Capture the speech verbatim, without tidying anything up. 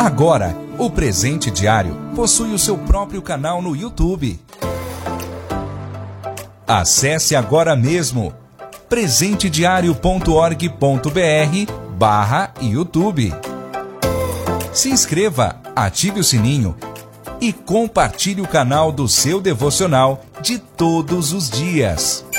Agora, o Presente Diário possui o seu próprio canal no YouTube. Acesse agora mesmo presentediario ponto org ponto br barra YouTube. Se inscreva, ative o sininho e compartilhe o canal do seu devocional de todos os dias.